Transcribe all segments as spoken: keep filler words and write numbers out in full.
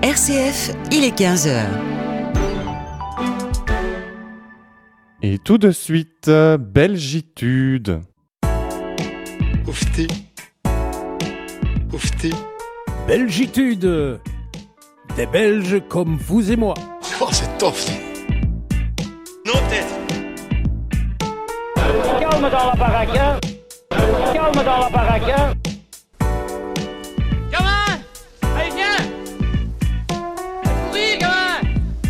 R C F, il est quinze heures. Et tout de suite, euh, Belgitude. Oufti. Oufti. Belgitude. Des Belges comme vous et moi. Oh, c'est tof. Non, peut-être. Calme dans la baraque. Calme dans la baraque. Gamin! Allez, viens! Courir, gamin!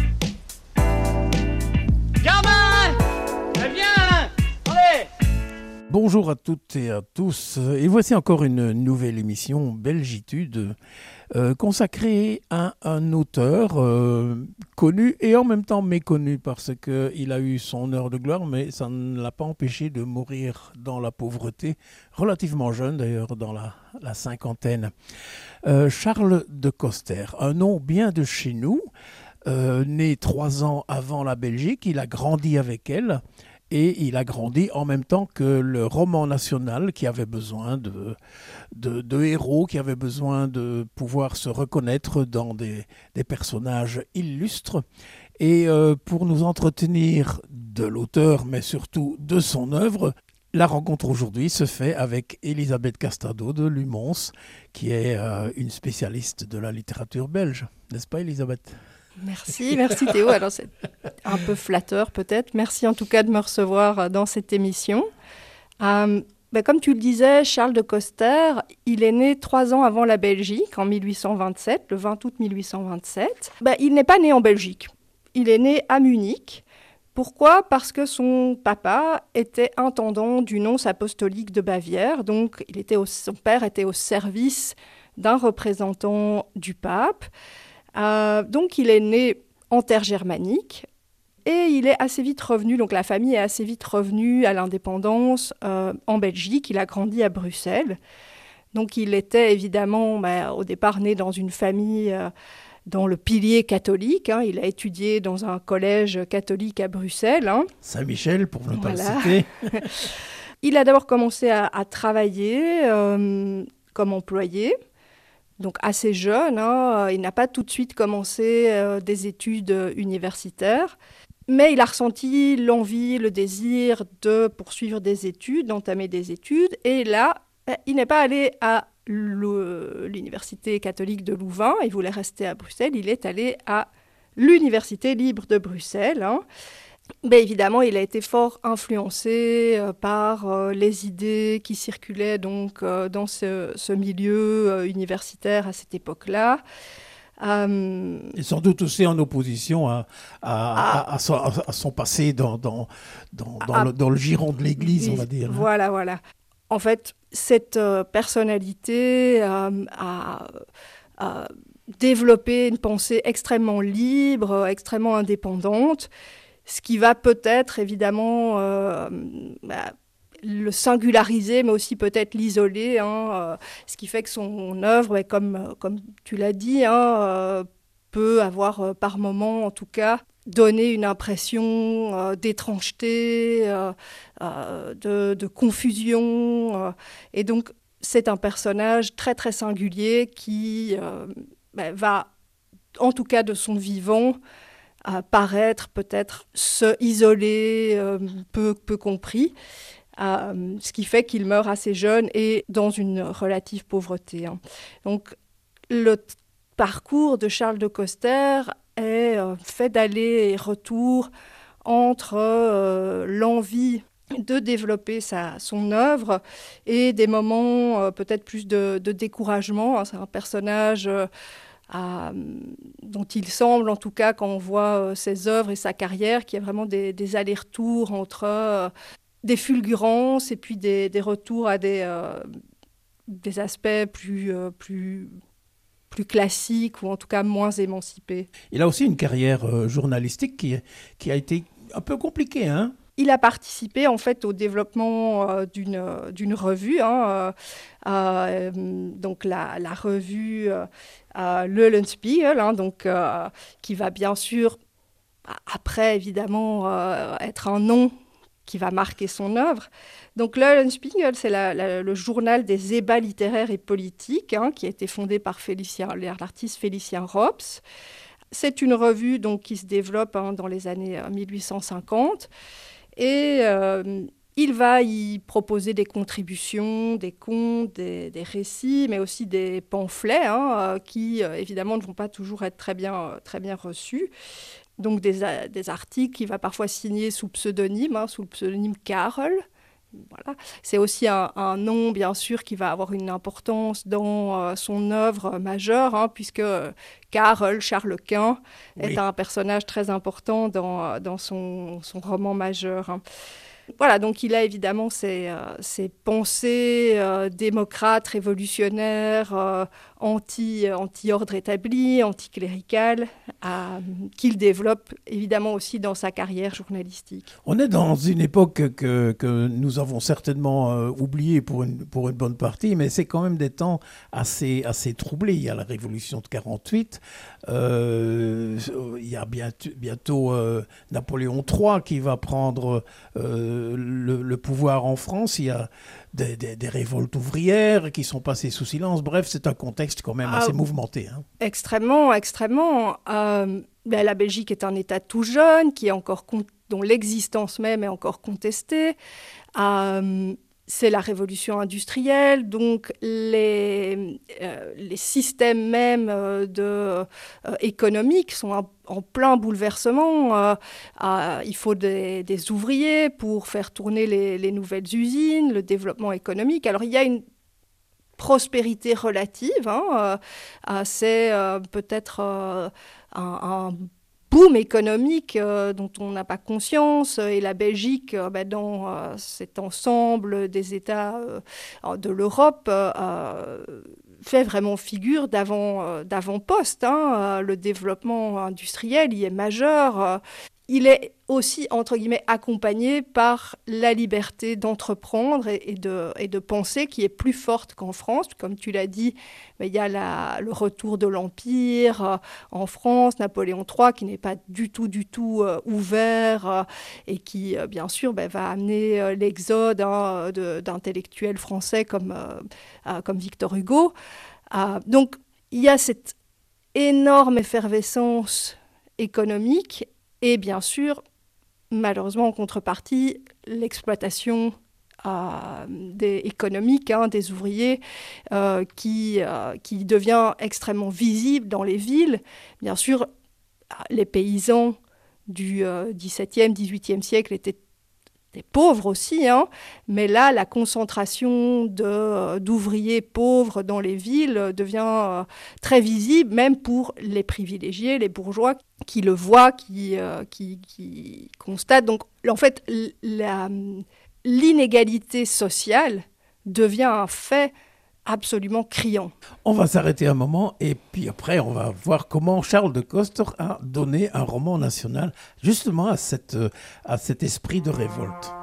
Gamin! Allez, viens! Allez! Bonjour à toutes et à tous. Et voici encore une nouvelle émission Belgitude euh, consacrée à un auteur euh, connu et en même temps méconnu parce qu'il a eu son heure de gloire, mais ça ne l'a pas empêché de mourir dans la pauvreté, relativement jeune d'ailleurs, dans la, la cinquantaine. Euh, Charles de Coster, un nom bien de chez nous, euh, né trois ans avant la Belgique, il a grandi avec elle. Et il a grandi en même temps que le roman national qui avait besoin de, de, de héros, qui avait besoin de pouvoir se reconnaître dans des, des personnages illustres. Et euh, pour nous entretenir de l'auteur, mais surtout de son œuvre, la rencontre aujourd'hui se fait avec Elisabeth Castado de Lumons, qui est euh, une spécialiste de la littérature belge. N'est-ce pas, Elisabeth ? Merci, merci Théo. Alors c'est un peu flatteur peut-être. Merci en tout cas de me recevoir dans cette émission. Euh, ben, comme tu le disais, Charles de Coster, il est né trois ans avant la Belgique, en mille huit cent vingt-sept, le vingt août mille huit cent vingt-sept. Ben, il n'est pas né en Belgique, il est né à Munich. Pourquoi ? Parce que son papa était intendant du nonce apostolique de Bavière, donc il était au, son père était au service d'un représentant du pape. Euh, donc il est né en terre germanique et il est assez vite revenu, donc la famille est assez vite revenue à l'indépendance euh, en Belgique. Il a grandi à Bruxelles. Donc il était évidemment bah, au départ né dans une famille euh, dans le pilier catholique. Hein. Il a étudié dans un collège catholique à Bruxelles. Hein. Saint-Michel, pour ne Voilà. pas le citer. Il a d'abord commencé à, à travailler euh, comme employé. Donc assez jeune, hein, il n'a pas tout de suite commencé euh, des études universitaires, mais il a ressenti l'envie, le désir de poursuivre des études, d'entamer des études, et là, il n'est pas allé à l'Université catholique de Louvain, il voulait rester à Bruxelles, il est allé à l'Université libre de Bruxelles, hein. Mais évidemment, il a été fort influencé euh, par euh, les idées qui circulaient donc, euh, dans ce, ce milieu euh, universitaire à cette époque-là. Euh, Et sans doute aussi en opposition à, à, à, à, son, à son passé dans, dans, dans, dans, à, le, dans le giron de l'Église, on va dire. Voilà, hein. voilà. En fait, cette euh, personnalité euh, a, a développé une pensée extrêmement libre, extrêmement indépendante. Ce qui va peut-être, évidemment, euh, bah, le singulariser, mais aussi peut-être l'isoler. Hein, euh, ce qui fait que son œuvre, bah, comme, comme tu l'as dit, hein, euh, peut avoir, euh, par moments, en tout cas, donné une impression euh, d'étrangeté, euh, euh, de, de confusion. Euh, et donc, c'est un personnage très, très singulier qui euh, bah, va, en tout cas de son vivant, à paraître peut-être se isoler, euh, peu, peu compris, euh, ce qui fait qu'il meurt assez jeune et dans une relative pauvreté. Hein. Donc le t- parcours de Charles de Coster est euh, fait d'aller et retour entre euh, l'envie de développer sa, son œuvre et des moments euh, peut-être plus de, de découragement. Hein. C'est un personnage euh, À, dont il semble, en tout cas, quand on voit euh, ses œuvres et sa carrière, qu'il y a vraiment des, des allers-retours entre euh, des fulgurances et puis des, des retours à des, euh, des aspects plus, euh, plus, plus classiques ou en tout cas moins émancipés. Il a aussi une carrière euh, journalistique qui, qui a été un peu compliquée, hein ? Il a participé en fait au développement euh, d'une, d'une revue, hein, euh, euh, donc la, la revue euh, euh, L'Eulenspiegel, hein, donc, euh, qui va bien sûr, après évidemment, euh, être un nom qui va marquer son œuvre, Donc l'Eulenspiegel, c'est la, la, le journal des ébats littéraires et politiques, hein, qui a été fondé par Félicien, l'artiste Félicien Rops. C'est une revue donc, qui se développe hein, dans les années mille huit cent cinquante. Et euh, il va y proposer des contributions, des contes, des, des récits, mais aussi des pamphlets hein, qui, euh, évidemment, ne vont pas toujours être très bien, très bien reçus. Donc des, des articles qu'il va parfois signer sous pseudonyme, hein, sous le pseudonyme Karel. Voilà. C'est aussi un, un nom, bien sûr, qui va avoir une importance dans euh, son œuvre majeure, hein, puisque Karel, Charles Quint, oui. est un personnage très important dans, dans son, son roman majeur. Hein. Voilà, donc il a évidemment ses, euh, ses pensées euh, démocrates, révolutionnaires, euh, anti, anti-ordre établi, anticlérical, euh, qu'il développe évidemment aussi dans sa carrière journalistique. On est dans une époque que, que nous avons certainement euh, oubliée pour une, pour une bonne partie, mais c'est quand même des temps assez, assez troublés. Il y a la Révolution de quarante-huit, euh, il y a bientôt, bientôt euh, Napoléon trois qui va prendre... Euh, Le, le pouvoir en France, il y a des, des, des révoltes ouvrières qui sont passées sous silence. Bref, c'est un contexte quand même assez ah, mouvementé. Hein. Extrêmement, extrêmement. Euh, ben, la Belgique est un État tout jeune, qui est encore con- dont l'existence même est encore contestée. Euh, c'est la révolution industrielle, donc les, euh, les systèmes même euh, de, euh, économiques sont en, en plein bouleversement. Euh, euh, il faut des, des ouvriers pour faire tourner les, les nouvelles usines, le développement économique. Alors il y a une prospérité relative, hein, euh, c'est euh, peut-être euh, un, un boom économique euh, dont on n'a pas conscience, et la Belgique, euh, bah, dans euh, cet ensemble des États euh, de l'Europe, euh, fait vraiment figure d'avant, euh, d'avant-poste. Hein. Euh, le développement industriel y est majeur. Euh, il est aussi, entre guillemets, accompagné par la liberté d'entreprendre et, et, de, et de penser qui est plus forte qu'en France. Comme tu l'as dit, il y a la, le retour de l'Empire euh, en France, Napoléon trois, qui n'est pas du tout, du tout euh, ouvert euh, et qui, euh, bien sûr, bah, va amener euh, l'exode hein, de, d'intellectuels français comme, euh, euh, comme Victor Hugo. Euh, donc, il y a cette énorme effervescence économique. Et bien sûr, malheureusement, en contrepartie, l'exploitation euh, des, économique hein, des ouvriers euh, qui, euh, qui devient extrêmement visible dans les villes. Bien sûr, les paysans du euh, dix-septième, dix-huitième siècle étaient des pauvres aussi, hein, mais là, la concentration de, euh, d'ouvriers pauvres dans les villes devient euh, très visible, même pour les privilégiés, les bourgeois, qui le voient, qui, euh, qui, qui constatent. Donc, en fait, la, l'inégalité sociale devient un fait absolument criant. On va s'arrêter un moment et puis après, on va voir comment Charles de Coster a donné un roman national justement à, cette, à cet esprit de révolte.